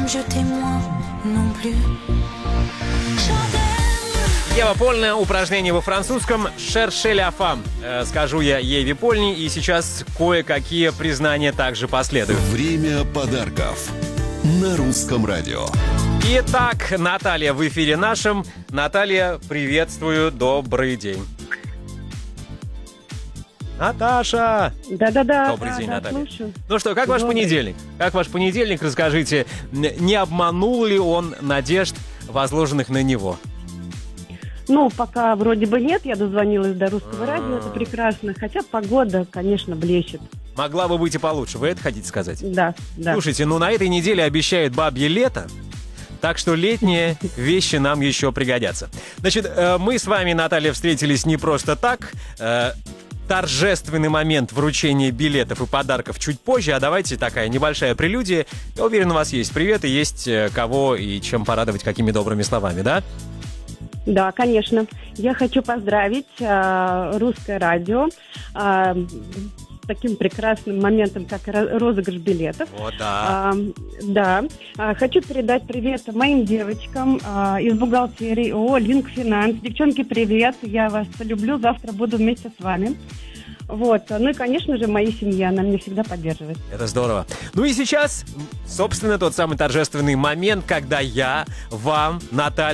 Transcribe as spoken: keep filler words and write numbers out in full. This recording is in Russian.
Ева Польна, упражнение во французском «Cherchez la femme». Э, скажу я Еве Польне, и сейчас кое-какие признания также последуют. Время подарков на Русском радио. Итак, Наталья в эфире нашем. Наталья, приветствую, добрый день. Наташа! Да-да-да. Добрый да, день, да, Наталья. слушаю. Ну что, как ваш Добрый. понедельник? Как ваш понедельник? Расскажите, не обманул ли он надежд, возложенных на него? Ну, пока вроде бы нет, я дозвонилась до Русского А. радио, это прекрасно. Хотя погода, конечно, блещет. Могла бы быть и получше, вы это хотите сказать? Да, да. Слушайте, ну на этой неделе обещают бабье лето, так что летние вещи нам еще пригодятся. Значит, э, мы с вами, Наталья, встретились не просто так. Э, торжественный момент вручения билетов и подарков чуть позже, а давайте такая небольшая прелюдия. Я уверен, у вас есть привет и есть э, кого и чем порадовать, какими добрыми словами, да? Да, конечно. Я хочу поздравить э, Русское радио э, с таким прекрасным моментом, как ро- розыгрыш билетов. Вот, да. А, да. А, хочу передать привет моим девочкам а, из бухгалтерии ООО «Линк Финанс». Девчонки, привет. Я вас люблю. Завтра буду вместе с вами. Вот. Ну и, конечно же, моя семья. Она меня всегда поддерживает. Это здорово. Ну и сейчас, собственно, тот самый торжественный момент, когда я вам, Наталья,